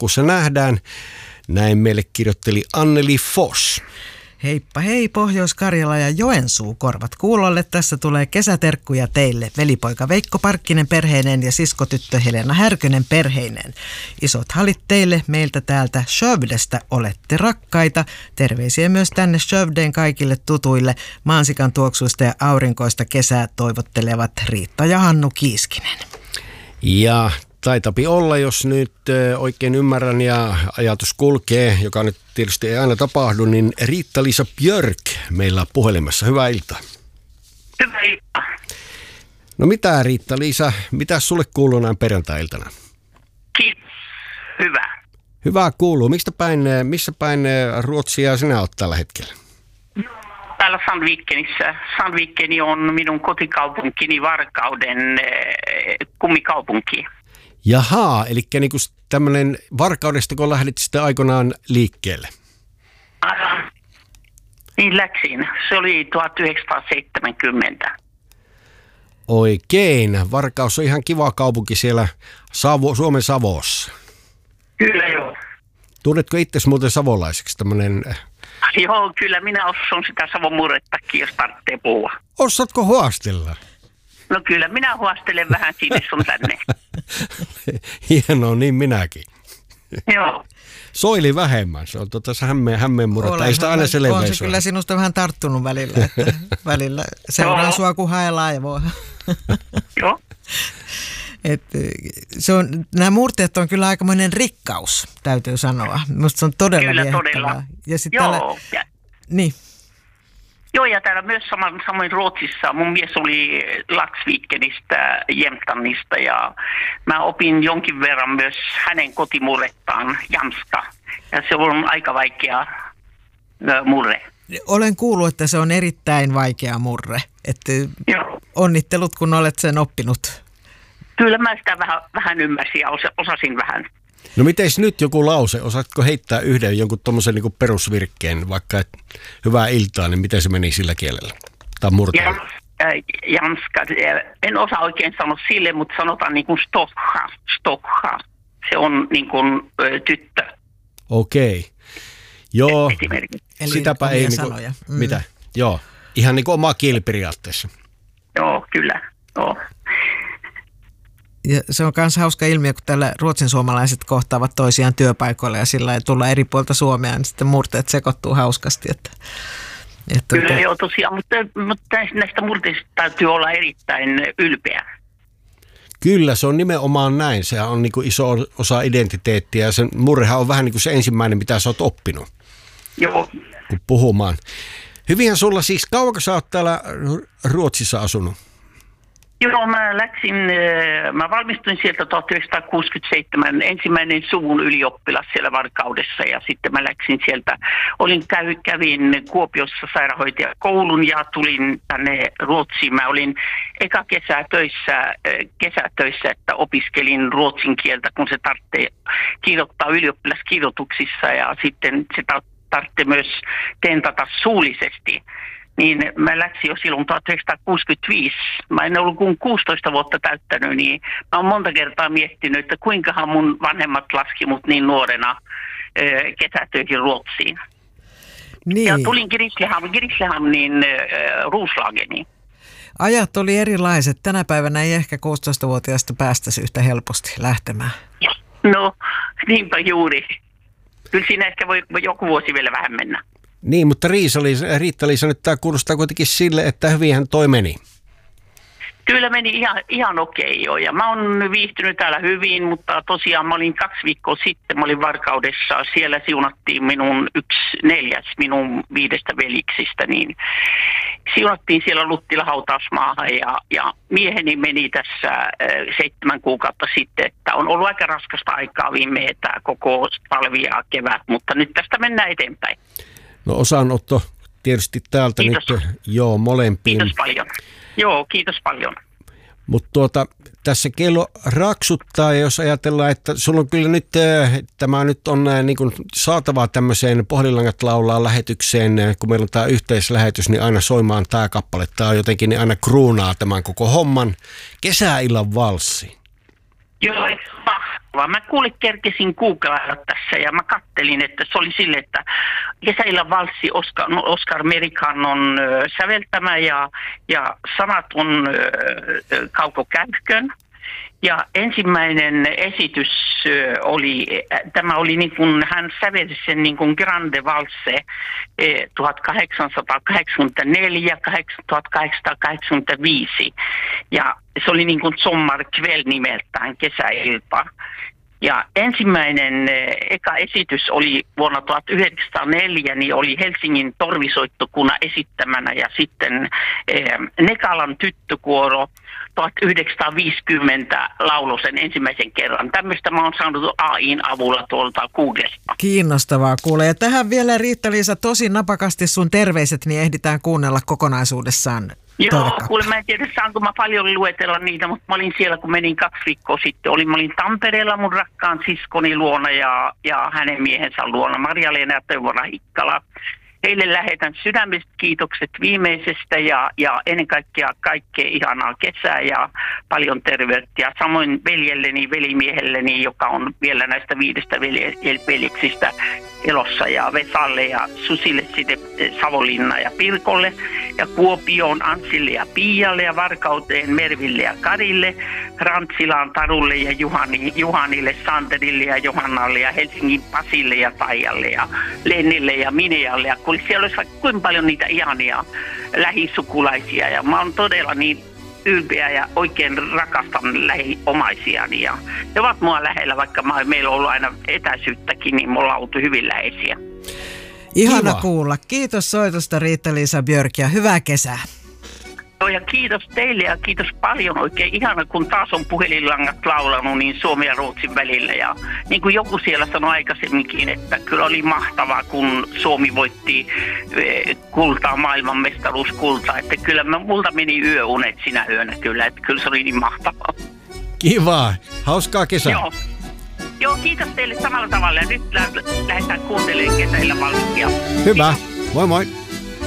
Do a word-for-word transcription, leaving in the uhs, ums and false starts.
elokuussa nähdään. Näin meille kirjoitteli Anneli Foss. Heippa hei Pohjois-Karjala ja Joensuu, korvat kuulolle. Tässä tulee kesäterkkuja teille. Velipoika Veikko Parkkinen perheinen ja siskotyttö Helena Härkönen perheinen. Isot halit teille meiltä täältä Skövdestä. Olette rakkaita. Terveisiä myös tänne Skövdeen kaikille tutuille. Maansikan tuoksuista ja aurinkoista kesää toivottelevat Riitta ja Hannu Kiiskinen. Ja taitapi olla, jos nyt oikein ymmärrän ja ajatus kulkee, joka nyt tietysti ei aina tapahdu, niin Riitta-Liisa Björk meillä on puhelimessa. Hyvää iltaa. Hyvää iltaa. No mitä Riitta-Liisa, mitä sulle kuuluu näin perjantai-iltana? Kiitos. Hyvä. Hyvää kuuluu. Mistä päin, missä päin Ruotsia sinä olet tällä hetkellä? Täällä Sandvikenissä. Sandvikeni on minun kotikaupunkini Varkauden kummikaupunki. Jahaa, eli niinku tämmöinen Varkaudesta, kun lähdit sitten aikoinaan liikkeelle. Aha. Niin läksin. Se oli tuhatyhdeksänsataaseitsemänkymmentä. Oikein. Varkaus on ihan kiva kaupunki siellä Savo, Suomen Savossa. Kyllä joo. Tunnetko itsesi muuten savolaiseksi tämmöinen? Joo, kyllä minä osan sitä Savon murrettakin, jos tarvitsee puhua. Osaatko huostella? No kyllä, minä huostelen vähän sinne sun tänne. Hienoa, niin minäkin. Joo. Soili vähemmän, se on tuota hämmeen, hämmeen murretta. Ei sitä aina selveä. On se kyllä sinusta vähän tarttunut välillä, että välillä seuraan sua kun haellaan ja voi. Joo. Et se on, nämä murteet on kyllä aikamoinen rikkaus, täytyy sanoa. Minusta se on todella kyllä, viehättävää. todella. Ja sit Joo. täällä, Ja, niin. joo, ja täällä myös samoin, samoin Ruotsissa. Mun mies oli Laxvikenistä, Jämtannista, ja mä opin jonkin verran myös hänen kotimurrettaan, jamska. Ja se on aika vaikea ö, murre. Olen kuullut, että se on erittäin vaikea murre. Että Joo. onnittelut, kun olet sen oppinut. Kyllä mä sitä vähän, vähän ymmärsin ja osa, osasin vähän. No miteis nyt joku lause, osaatko heittää yhden jonkun tommosen niin perusvirkkeen, vaikka et, hyvää iltaa, niin miten se meni sillä kielellä? Tai murteella? Ja, äh, jamska, en osaa oikein sanoa sille, mutta sanotaan niin kuin stokha, stokha. Se on niin kuin ö, tyttö. Okei. Joo, Eli sitäpä ei niinku, mm. mitä? Joo, ihan niin kuin oma kieli periaatteessa. Joo, kyllä. Joo. Ja se on myös hauska ilmiö, kun täällä ruotsin suomalaiset kohtaavat toisiaan työpaikoilla ja sillä ei tulla eri puolta Suomea, niin sitten murteet sekoittuu hauskasti. Että, että Kyllä te... joo tosiaan, mutta, mutta näistä murteista täytyy olla erittäin ylpeä. Kyllä, se on nimenomaan näin. Se on niin kuin iso osa identiteettiä ja sen murrehan on vähän niin kuin se ensimmäinen, mitä sä oot oppinut. Joo. Kun puhumaan. Hyvinhän sulla siis, kauanko sä oot täällä Ruotsissa asunut? Joo, mä läksin, mä valmistuin sieltä tuhatyhdeksänsataakuusikymmentäseitsemän, ensimmäinen suvun ylioppilas siellä Varkaudessa ja sitten mä läksin sieltä, olin käy, kävin Kuopiossa sairaanhoitajakoulun ja tulin tänne Ruotsiin. Mä olin eka kesä töissä, kesätöissä, että opiskelin ruotsin kieltä, kun se tarvitsee kirjoittaa ylioppilaskirjoituksissa ja sitten se tarvitsee myös tentata suullisesti. Niin mä läksin jo silloin tuhatyhdeksänsataakuusikymmentäviisi. Mä en ollut kuin kuusitoista vuotta täyttänyt, niin mä oon monta kertaa miettinyt, että kuinkahan mun vanhemmat laski mut niin nuorena ö, kesätöihin Ruotsiin. Niin. Ja tulin Grisslehamn, Grisslehamnin äh, Roslageniin. Ajat oli erilaiset. Tänä päivänä ei ehkä kuusitoistavuotiaasta päästäisi yhtä helposti lähtemään. No, niinpä juuri. Kyllä siinä ehkä voi, voi joku vuosi vielä vähän mennä. Niin, mutta Riitta-Liisa, nyt tämä kuulostaa kuitenkin sille, että hyvinhän toi meni. Kyllä meni ihan, ihan okei jo. Ja mä oon viihtynyt täällä hyvin, mutta tosiaan mä olin kaksi viikkoa sitten, mä olin Varkaudessa. Siellä siunattiin minun yksi neljäs minun viidestä veliksistä, niin siunattiin siellä Luttila hautausmaahan ja, ja mieheni meni tässä äh, seitsemän kuukautta sitten, että on ollut aika raskasta aikaa viime tämä koko talvi ja kevät, mutta nyt tästä mennään eteenpäin. No osanotto tietysti täältä kiitos. Nyt joo molempiin. Kiitos paljon. Joo, kiitos paljon. Mutta tuota, tässä kello raksuttaa ja jos ajatellaan, että sulla on kyllä nyt, tämä nyt on niin kuin saatavaa tämmöiseen Pohjolangat laulaa lähetykseen, kun meillä on tämä yhteislähetys, niin aina soimaan tämä kappale. Tämä on jotenkin niin aina kruunaa tämän koko homman. Kesäillan valssi. Joo, mahtavaa. Mä kuule kerkesin googlailla tässä ja mä kattelin, että se oli sille, että Kesäillan valssi Oscar, no Oscar Merikannon äh, säveltämä ja, ja sanat on äh, Kauko Käykön. Ja ensimmäinen esitys äh, oli, äh, tämä oli niin kuin, hän sävelsi sen niin kuin Grande Valse äh, tuhatkahdeksansataakahdeksankymmentäneljä tuhatkahdeksansataakahdeksankymmentäviisi. Ja se oli niin kuin Sommarkväll nimeltään, kesäilta. Ja ensimmäinen eh, eka esitys oli vuonna tuhatyhdeksänsataaneljä, niin oli Helsingin torvisoittokunnan esittämänä ja sitten eh, Nekalan tyttökuoro tuhatyhdeksänsataaviisikymmentä lauloi sen ensimmäisen kerran. Tämmöistä mä oon saanut A I:n avulla tuolta Googlesta. Kiinnostavaa kuulee. Ja tähän vielä Riitta-Liisa tosi napakasti sun terveiset, niin ehditään kuunnella kokonaisuudessaan. Joo, kuule mä en tiedä saanko mä paljon luetella niitä, mutta mä olin siellä kun menin kaksi viikkoa sitten. Olin, mä olin Tampereella mun rakkaan siskoni luona ja, ja hänen miehensä luona, Marja-Leena ja Teuvora Hikkala. Heille lähetän sydämiset kiitokset viimeisestä ja, ja ennen kaikkea kaikkea ihanaa kesää ja paljon terveyttä. Ja samoin veljelleni, velimiehelleni, joka on vielä näistä viidestä veljeksistä elossa ja Vesalle ja Susille sitten Savonlinna ja Pirkolle ja Kuopioon Ansille ja Pialle ja Varkauteen Merville ja Karille, Rantsilaan Tarulle ja Juhani, Juhanille, Santerille ja Johannalle ja Helsingin Pasille ja Taijalle ja Lennille ja Minealle ja kun siellä olisi vaikka kuinka paljon niitä ihania lähisukulaisia ja mä oon todella niin ylpeä ja oikein rakastan lähiomaisiani ja ne ovat mua lähellä, vaikka mä, meillä on ollut aina etäisyyttäkin, niin me ollaan oltu hyvin läheisiä. Ihana Kiva. kuulla. Kiitos soitosta Riitta-Liisa Björk ja hyvää kesää. Joo, ja kiitos teille ja kiitos paljon oikein. Ihana, kun taas on puhelinlangat laulanut niin Suomen ja Ruotsin välillä. Ja niin kuin joku siellä sanoi aikaisemminkin, että kyllä oli mahtavaa, kun Suomi voitti kultaa, maailmanmestaruuskultaa. Että kyllä mä, multa meni yöunet sinä yönä kyllä, että kyllä se oli niin mahtavaa. Kiva. Hauskaa kesää. Joo. Joo, kiitos teille samalla tavalla. Ja nyt lähdetään kuuntelemaan Kesäillä valssia. Hyvä. Moi moi.